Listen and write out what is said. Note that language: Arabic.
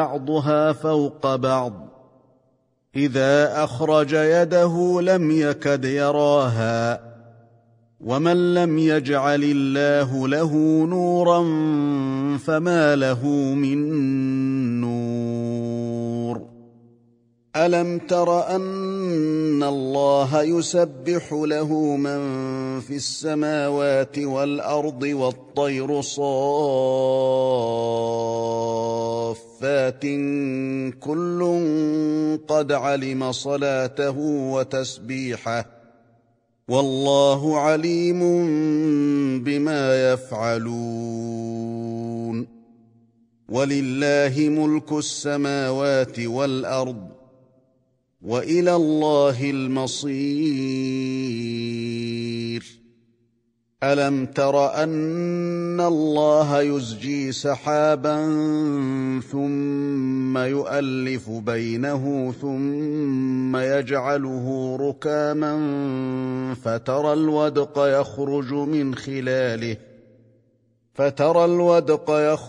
بعضها فوق بعض إذا أخرج يده لم يكد يراها ومن لم يجعل الله له نورا فما له من نور ألم تر أن الله يسبح له من في السماوات والأرض والطير صافات كل قد علم صلاته وتسبيحه والله عليم بما يفعلون ولله ملك السماوات والأرض وإلى الله المصير ألم تر أن الله يزجي سحابا ثم يؤلف بينه ثم يجعله ركاما فترى الودق يخرج